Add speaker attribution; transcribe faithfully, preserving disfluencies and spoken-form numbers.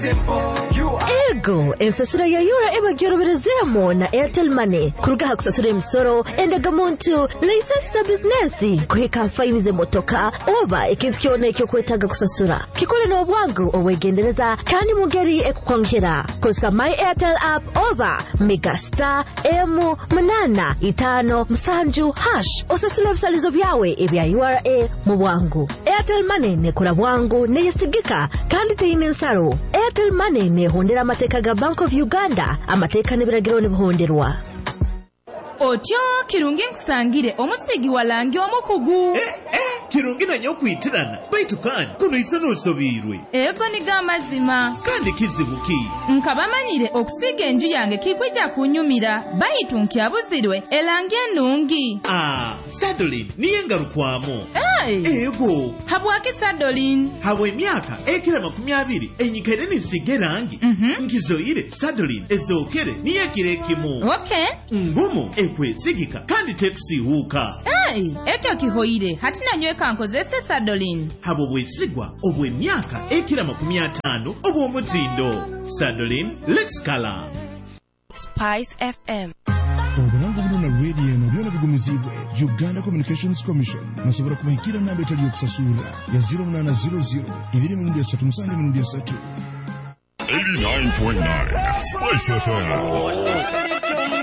Speaker 1: Ego, ensasiro ya yura eba gyoroberezemo na Airtel Money. Kurugaha kusasura emisoro, endaga muntu, license business, kuhika faini ze motoka, oba ikintu kyona ekyo kwetaga kusasura. Kikole n'obwangu obwegendereza kandi mugeri ekukwankira. Kosa My Airtel app oba Mega Star M munana itano musanju hash. Osasula ebisalizo byawe ebya U R A mu bwangu. Airtel Money nekora bwangu neyesigika kandi teyine nsaro. Airtel Money ne hondera amateka ga Bank of Uganda, amateka n'ebiragiro ne buhonderwa.
Speaker 2: Otyo kirungi nkusangire omusigi walangi omukugu.
Speaker 3: Eh eh kirungi nanyo kwitirana baitu kandi kuno isano osobirwe.
Speaker 2: Ego ni gamazima
Speaker 3: kandi kizibuki.
Speaker 2: Nkabamanyire okusiga enju yange kikwijja kunyumira baitu nkyabuzirwe elangi ennungi.
Speaker 3: Ah, Sadolin niye ngarukwamo.
Speaker 2: Hey.
Speaker 3: Ego.
Speaker 2: Habwaki Sadolin?
Speaker 3: Habwe emyaka ekira makumi abiri enyikere nisige rangi.
Speaker 2: Mhm.
Speaker 3: Nkizoire Sadolin ezokere niye kirekimu.
Speaker 2: Okay.
Speaker 3: Ngumu ekwesigika kandi tekusihuka.
Speaker 2: Hey, ekyo kihoire hatina nyweka nkozese Sadolin.
Speaker 3: Habo bwesigwa obwe myaka ekira makumi atano obwo mutindo. Sadolin, let's color.
Speaker 4: Spice F M.
Speaker 5: Obulango buno na radio eno byona bigumizibwe Uganda Communications Commission nasobora kubahikira namba etali yokusasula ya zero nine zero zero ibiri mu ndia satu musange mu ndia satu.
Speaker 6: eighty-nine point nine Spice F M.